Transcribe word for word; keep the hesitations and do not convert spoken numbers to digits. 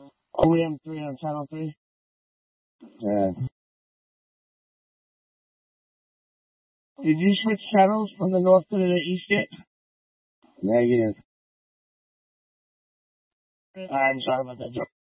O E M three on channel three. Yeah. Did you switch channels from the north to the east yet? Negative. I'm sorry about that, Joe.